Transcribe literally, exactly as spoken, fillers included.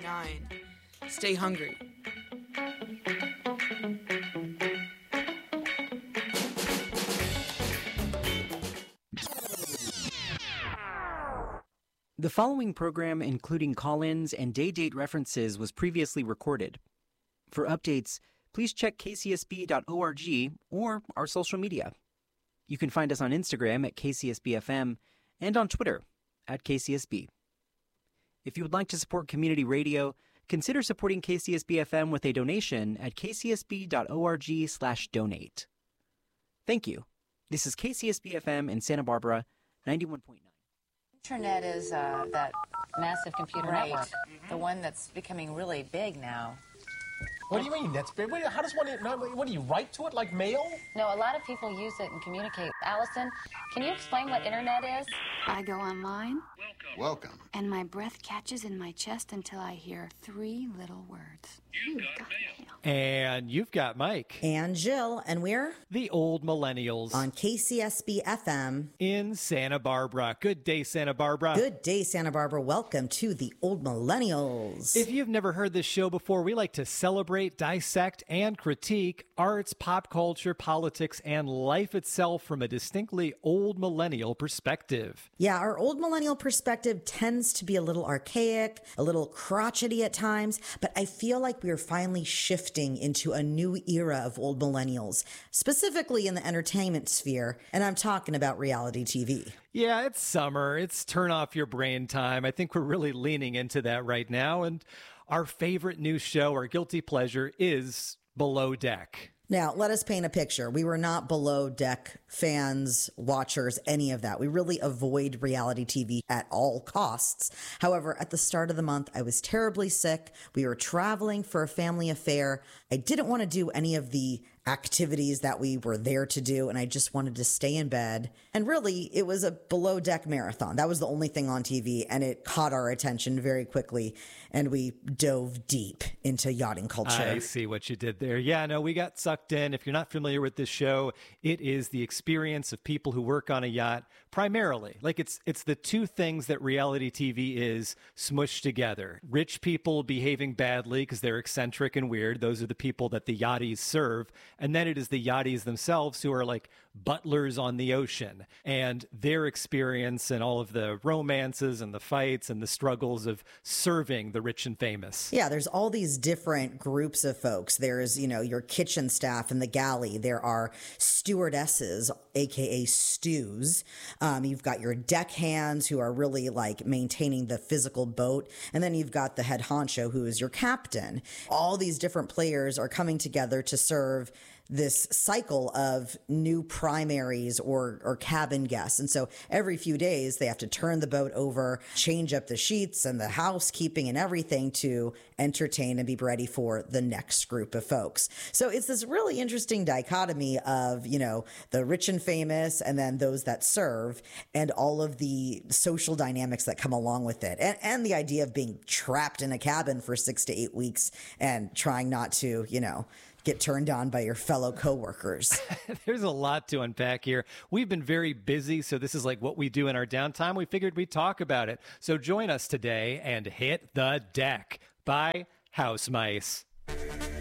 nine. Stay hungry. The following program, including call-ins and day-date references, was previously recorded. For updates, please check k c s b dot org or our social media. You can find us on Instagram at K C S B F M and on Twitter at K C S B. If you would like to support community radio, consider supporting K C S B F M with a donation at k c s b dot org slash donate. Thank you. This is K C S B F M in Santa Barbara, ninety-one point nine. Internet is uh, that massive computer right. network. Mm-hmm. The one that's becoming really big now. What do you mean that's big? How does one, what do you write to it like mail? No, a lot of people use it and communicate. Allison, can you explain what internet is? I go online. Welcome. Welcome. And my breath catches in my chest until I hear three little words. You've got, got mail. mail. And you've got Mike. And Jill. And we're? The Old Millennials. On K C S B F M. In Santa Barbara. Good day, Santa Barbara. Good day, Santa Barbara. Welcome to the Old Millennials. If you've never heard this show before, we like to celebrate, dissect, and critique arts, pop culture, politics, and life itself from a distinctly old millennial perspective. Yeah, our old millennial perspective tends to be a little archaic, a little crotchety at times, but I feel like we are finally shifting into a new era of old millennials, specifically in the entertainment sphere, and I'm talking about reality T V. Yeah, it's summer. It's turn off your brain time. I think we're really leaning into that right now, and our favorite new show, our guilty pleasure, is Below Deck. Now, let us paint a picture. We were not Below Deck fans, watchers, any of that. We really avoid reality T V at all costs. However, at the start of the month, I was terribly sick. We were traveling for a family affair. I didn't want to do any of the activities that we were there to do, and I just wanted to stay in bed. And really, it was a Below Deck marathon. That was the only thing on T V, and it caught our attention very quickly, and we dove deep into yachting culture. I see what you did there. Yeah, no, we got sucked in. If you're not familiar with this show, it is the experience of people who work on a yacht primarily. Like it's it's the two things that reality T V is smushed together. Rich people behaving badly because they're eccentric and weird. Those are the people that the yachties serve. And then it is the yachties themselves who are like butlers on the ocean, and their experience and all of the romances and the fights and the struggles of serving the rich and famous. Yeah, there's all these different groups of folks. There's, you know, your kitchen staff in the galley. There are stewardesses, aka stews. Um, you've got your deckhands who are really like maintaining the physical boat. And then you've got the head honcho who is your captain. All these different players are coming together to serve this cycle of new primaries or, or cabin guests. And so every few days they have to turn the boat over, change up the sheets and the housekeeping and everything to entertain and be ready for the next group of folks. So it's this really interesting dichotomy of, you know, the rich and famous and then those that serve and all of the social dynamics that come along with it. And, and the idea of being trapped in a cabin for six to eight weeks and trying not to, you know, get turned on by your fellow coworkers. There's a lot to unpack here. We've been very busy, so this is like what we do in our downtime. We figured we'd talk about it. So join us today and hit the deck by House Mice.